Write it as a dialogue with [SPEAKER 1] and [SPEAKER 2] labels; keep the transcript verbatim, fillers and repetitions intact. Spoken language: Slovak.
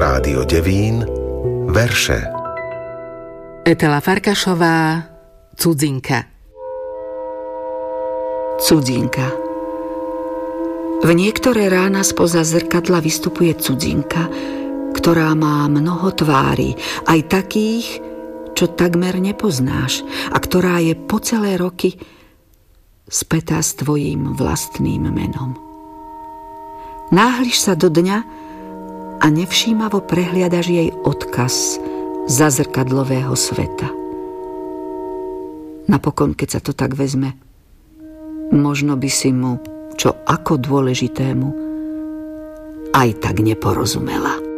[SPEAKER 1] Rádio Devín, verše.
[SPEAKER 2] Etela Farkašová, Cudzinka.
[SPEAKER 3] Cudzinka. V niektoré rána spoza zrkadla vystupuje cudzinka, ktorá má mnoho tvári, aj takých, čo takmer nepoznáš, a ktorá je po celé roky spätá s tvojím vlastným menom. Náhliš sa do dňa a nevšímavo prehliadaš jej odkaz za zrkadlového sveta. Napokon, keď sa to tak vezme, možno by si mu, čo ako dôležitému, aj tak neporozumela.